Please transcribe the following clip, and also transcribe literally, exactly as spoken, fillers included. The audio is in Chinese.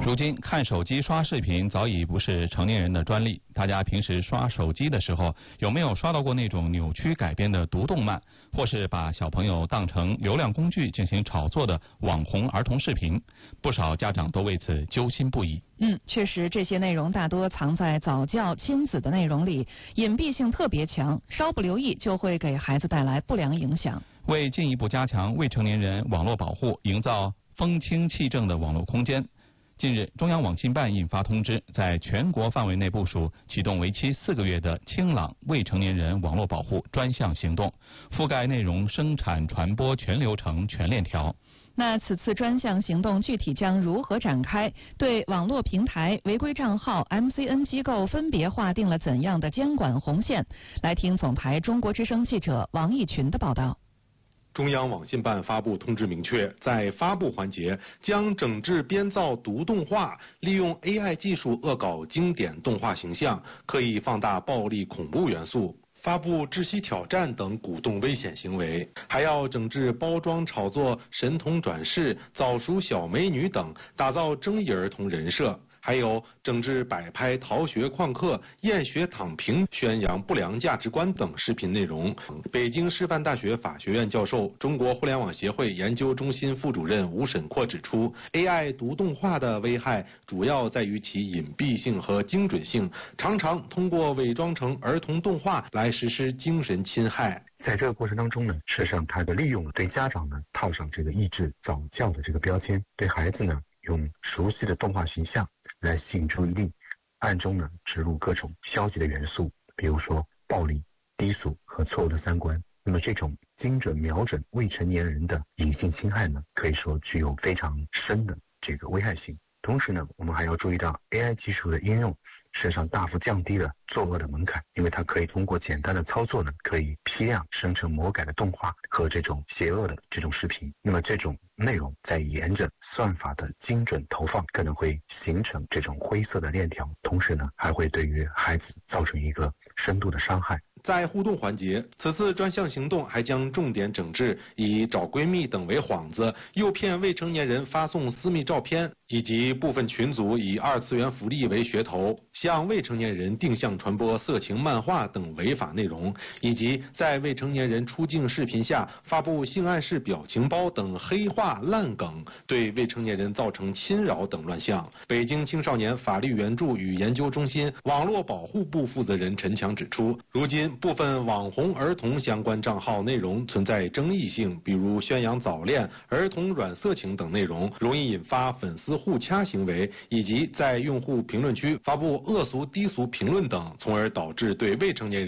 如今看手机刷视频早已不是成年人的专利，大家平时刷手机的时候，有没有刷到过那种扭曲改编的毒动漫，或是把小朋友当成流量工具进行炒作的网红儿童视频？不少家长都为此揪心不已。 嗯，确实，这些内容大多藏在早教、亲子的内容里，隐蔽性特别强，稍不留意就会给孩子带来不良影响。 为进一步加强未成年人网络保护，营造风清气正的网络空间，近日，中央网信办印发通知，在全国范围内部署启动为期四个月的清朗未成年人网络保护专项行动，覆盖内容生产传播全流程全链条。 那此次专项行动具体将如何展开？对网络平台、违规账号、M C N 机构分别划定了怎样的监管红线？来听总台中国之声记者王义群的报道。 中央网信办发布通知明确，在发布环节将整治编造毒动画，利用 A I 技术恶搞经典动画形象，刻意放大暴力恐怖元素，发布窒息挑战等鼓动危险行为，还要整治包装炒作神童转世、早熟小美女等，打造争议儿童人设。还有整治摆拍逃学旷课、厌学躺平、宣扬不良价值观等视频内容。北京师范大学法学院教授、中国互联网协会研究中心副主任吴沈阔指出 ，A I 毒动画的危害主要在于其隐蔽性和精准性，常常通过伪装成儿童动画来实施精神侵害。 在这个过程当中呢，事实上它的利用对家长呢套上这个抑制早教的这个标签，对孩子呢用熟悉的动画形象来吸引注意力，暗中呢植入各种消极的元素，比如说暴力、低俗和错误的三观。那么这种精准瞄准未成年人的隐性侵害呢，可以说具有非常深的这个危害性。同时呢，我们还要注意到 A I 技术的应用，事实上大幅降低了作恶的门槛，因为它可以通过简单的操作呢，可以批量生成魔改的动画和这种邪恶的这种视频。那么这种内容在沿着算法的精准投放，可能会形成这种灰色的链条，同时呢，还会对于孩子造成一个深度的伤害。 在互动环节，此次专项行动还将重点整治以找闺蜜等为幌子，诱骗未成年人发送私密照片，以及部分群组以二次元福利为噱头，向未成年人定向传播色情漫画等违法内容，以及在未成年人出镜视频下发布性暗示表情包等黑话烂梗，对未成年人造成侵扰等乱象。北京青少年法律援助与研究中心网络保护部负责人陈强指出，如今部分网红儿童相关账号内容存在争议性，比如宣扬早恋、儿童软色情等内容，容易引发粉丝互掐行为，以及在用户评论区发布恶俗低俗评论等，从而导致对未成年人